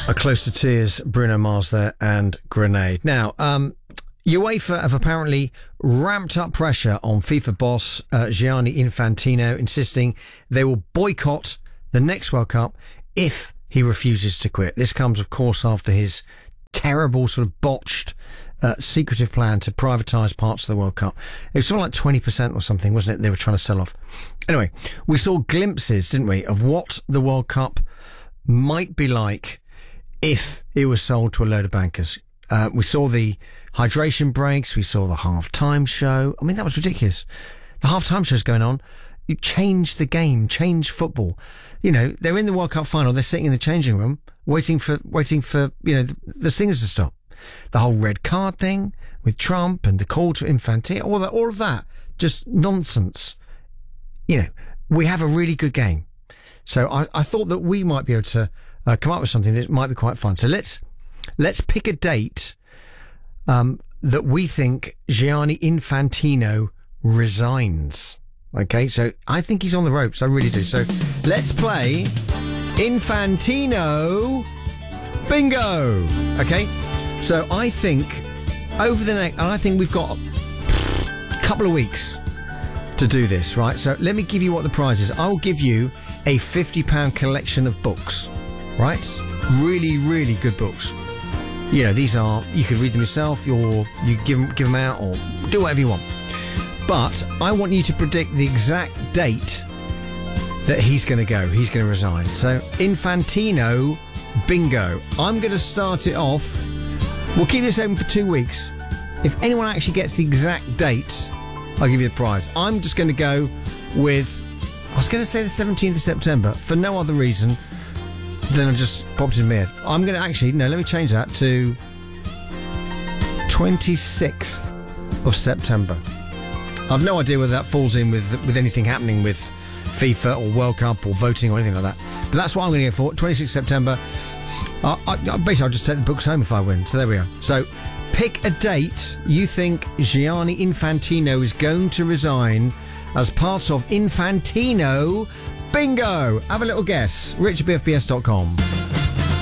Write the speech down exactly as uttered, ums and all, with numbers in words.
A Close to Tears, Bruno Mars there, and Grenade. Now, um, UEFA have apparently ramped up pressure on FIFA boss uh, Gianni Infantino, insisting they will boycott the next World Cup if he refuses to quit. This comes, of course, after his terrible, sort of botched, uh, secretive plan to privatise parts of the World Cup. It was something like twenty percent or something, wasn't it? They were trying to sell off. Anyway, we saw glimpses, didn't we, of what the World Cup might be like if it was sold to a load of bankers. Uh, we saw the hydration breaks. We saw the half-time show. I mean, that was ridiculous. The half-time show's going on. You change the game, change football. You know, they're in the World Cup final. They're sitting in the changing room waiting for, waiting for, you know, the, the singers to stop. The whole red card thing with Trump and the call to Infantino, all that, all of that, just nonsense. You know, we have a really good game. So I, I thought that we might be able to uh, come up with something that might be quite fun. So let's, let's pick a date, um, that we think Gianni Infantino resigns. Okay, so I think he's on the ropes. I really do. So let's play Infantino Bingo. Okay, so I think over the next, I think we've got a couple of weeks to do this, right? So let me give you what the prize is. I'll give you a fifty pound collection of books, right? Really, really good books. You know, these are, you could read them yourself, or you give them, give them out, or do whatever you want. But I want you to predict the exact date that he's going to go. He's going to resign. So, Infantino Bingo. I'm going to start it off. We'll keep this open for two weeks. If anyone actually gets the exact date, I'll give you the prize. I'm just going to go with, I was going to say the seventeenth of September, for no other reason than I just popped in my head. I'm going to actually, no, let me change that to twenty-sixth of September. I've no idea whether that falls in with with anything happening with FIFA or World Cup or voting or anything like that. But that's what I'm going to go for, twenty-sixth of September. I, I, basically, I'll just take the books home if I win. So there we are. So pick a date you think Gianni Infantino is going to resign as part of Infantino Bingo. Have a little guess. rich at b f b s dot com.